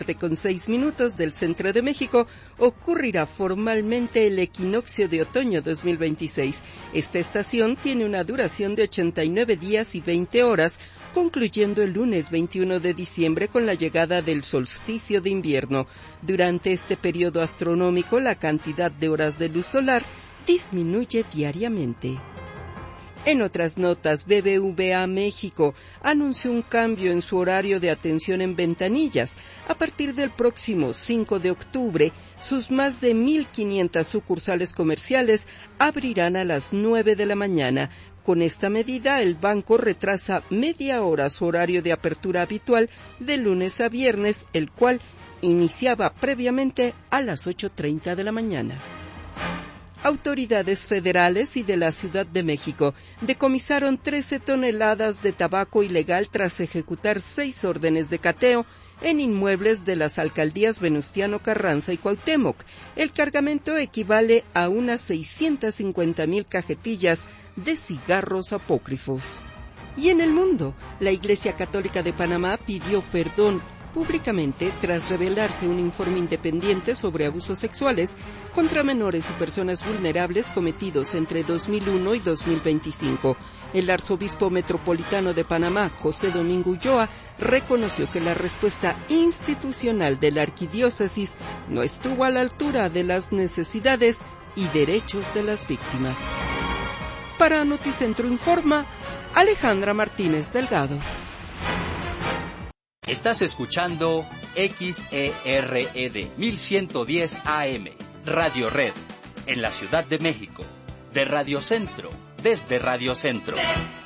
con 6 minutos del centro de México, ocurrirá formalmente el equinoccio de otoño 2026. Esta estación tiene una duración de 89 días y 20 horas, concluyendo el lunes 21 de diciembre con la llegada del solsticio de invierno. Durante este periodo astronómico, la cantidad de horas de luz solar disminuye diariamente. En otras notas, BBVA México anunció un cambio en su horario de atención en ventanillas. A partir del próximo 5 de octubre, sus más de 1.500 sucursales comerciales abrirán a las 9 de la mañana. Con esta medida, el banco retrasa media hora su horario de apertura habitual de lunes a viernes, el cual iniciaba previamente a las 8:30 de la mañana. Autoridades federales y de la Ciudad de México decomisaron 13 toneladas de tabaco ilegal tras ejecutar 6 órdenes de cateo en inmuebles de las alcaldías Venustiano Carranza y Cuauhtémoc. El cargamento equivale a unas 650,000 cajetillas de cigarros apócrifos. Y en el mundo, la Iglesia Católica de Panamá pidió perdón públicamente tras revelarse un informe independiente sobre abusos sexuales contra menores y personas vulnerables cometidos entre 2001 y 2025. El arzobispo metropolitano de Panamá, José Domingo Ulloa, reconoció que la respuesta institucional de la arquidiócesis no estuvo a la altura de las necesidades y derechos de las víctimas. Para Noticentro Informa, Alejandra Martínez Delgado. Estás escuchando XERED 1110 AM, Radio Red, en la Ciudad de México, de Radio Centro, desde Radio Centro.